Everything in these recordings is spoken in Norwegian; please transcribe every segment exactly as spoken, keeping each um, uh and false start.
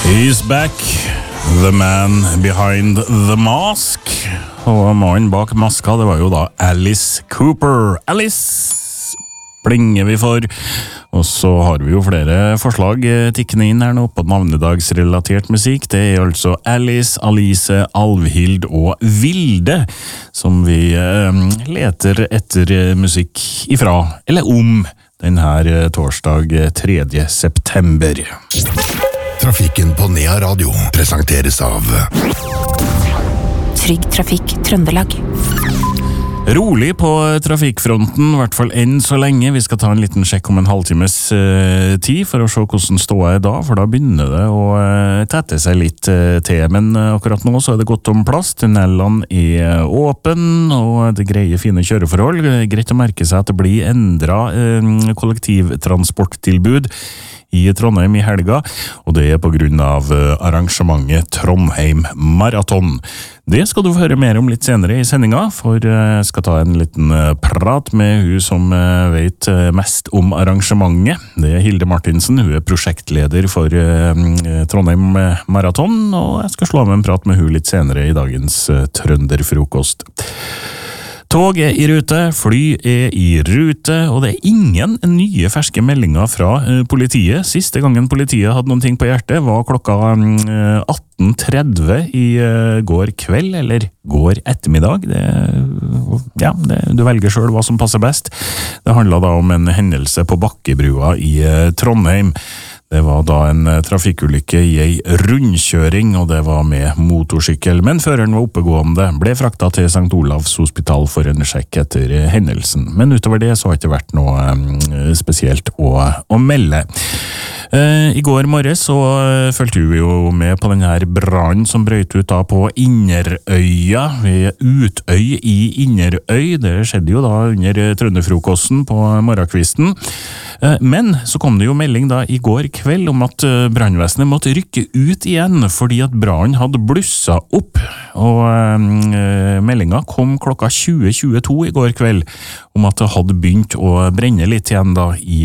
He's back, the man behind the mask. Og mannen bak maska, det var jo da Alice Cooper. Alice blinger vi for. Og så har vi jo flere forslag tikkende inn her nå på navnedagsrelatert musikk. Det er altså Alice, Alice, Alvhild og Vilde som vi eh, leter etter musikk ifra, eller om, denne torsdag tredje september. Trafikken på Nea Radio presenteres av Trygg Trafikk Trøndelag. Rolig på trafikkfronten, i hvert fall enn så lenge. Vi skal ta en liten sjekk om en halvtimes eh, tid for å se hvordan ståa er da, for da begynner det å eh, tette seg litt eh, til. Men eh, akkurat nå så er det godt om plass. Tunnelene er åpen, og det greier fine kjøreforhold. Greit å merke seg at det blir endret eh, kollektivtransporttilbud i Trondheim i helga, og det er på grunn av arrangementet Trondheim Marathon. Det skal du få høre mer om litt senere i sendinga, for jeg skal ta en liten prat med hun som vet mest om arrangementet. Det er Hilde Martinsen, hun er prosjektleder for Trondheim Marathon, og jeg skal slå av en prat med hun litt senere i dagens Trønderfrokost. Tog er i rute, fly er i rute, og det er ingen nye ferske meldinger fra uh, politiet. Siste gangen politiet hadde noen ting på hjertet var klokka uh, atten tretti i uh, går kveld, eller går ettermiddag. Det, ja, det, du velger selv hva som passer best. Det handlet da om en hendelse på Bakkebrua i uh, Trondheim. Det var da en trafikkulykke i ei rundkjøring, og det var med motorsykkel, men føreren var oppegående, ble frakta til Sankt Olavs hospital for en sjekk etter hendelsen. Men utover det så har det ikke vært noe spesielt å, å melde. I går morges så følte vi jo med på denne brannen som brøt ut da på Inderøya, ved Utøy i Inderøy. Det skjedde jo da under Trønderfrokosten på morgenkvisten. Men så kom det jo melding da i går kveld om at brannvesenet måtte rykke ut igjen fordi at brannen hadde blusset opp. Og eh, meldinga kom klokka tjue tjueto i går kveld om at det hadde begynt å brenne litt igjen da i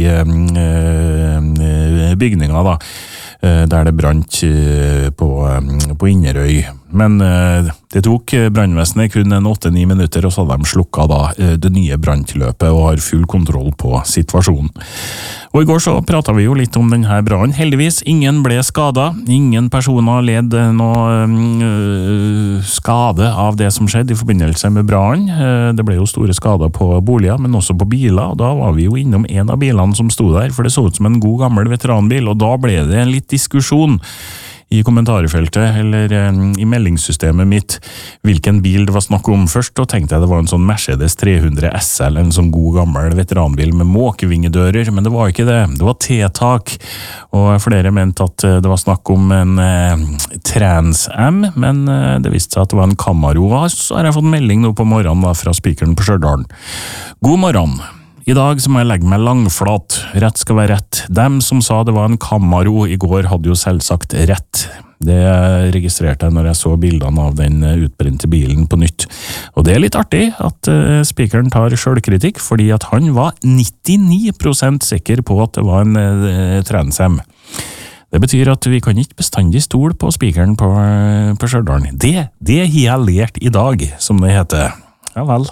eh, bygninga da, der det brant på, på Inderøy. Men det tok brannvesenet kun en åtte ni minutter, og så hadde de slukket da det nye branntløpet og har full kontroll på situasjonen. Og i går så pratet vi jo litt om denne brannen. Heldigvis, ingen ble skadet. Ingen personer led noe skade av det som skjedde i forbindelse med brannen. Det ble jo store skader på boliger, men også på biler, og da var vi jo innom en av bilene som sto der, for det så ut som en god gammel veteranbil, og da ble det en litt diskusjon i kommentarfeltet, eller eh, i meldingssystemet mitt, hvilken bil det var snakk om først, og tenkte jeg det var en sånn Mercedes tre hundre S L, en sånn god gammel veteranbil med måkevingedører, men det var ikke det, det var T-tak, og flere mente at det var snakk om en eh, Trans Am, men eh, det viste seg at det var en Camaro, og så har jeg fått melding nå på morgenen da, fra spikeren på Stjørdal. God morgen! I dag så må jeg legge meg langflat. Rett skal være rett. Dem som sa det var en Camaro i går hadde jo selvsagt rett. Det registrerte jeg når jeg så bildene av den utbrente bilen på nytt. Og det er litt artig at uh, spikeren tar selvkritikk, fordi at han var nittini prosent sikker på at det var en uh, Transam. Det betyr at vi kan ikke bestandig stole på spikeren på, uh, på Stjørdal. Det, det har jeg lært i dag, som det heter. Ja vel.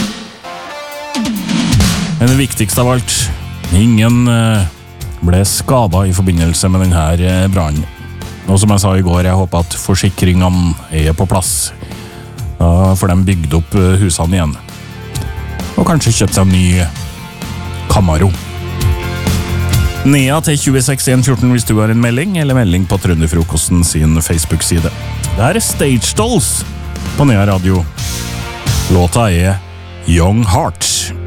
Men det viktigste av alt, ingen ble skadet i forbindelse med denne brannen. Og som jeg sa i går, jeg håper at forsikringene er på plass, for de bygde opp husene igjen. Og kanskje kjøpte seg en ny Camaro. Nea til tjueseks en fjorten hvis du har en melding, eller melding på Trønderfrokosten sin Facebook-side. Det her er Stage Dolls på Nea Radio. Låta er Young Heart.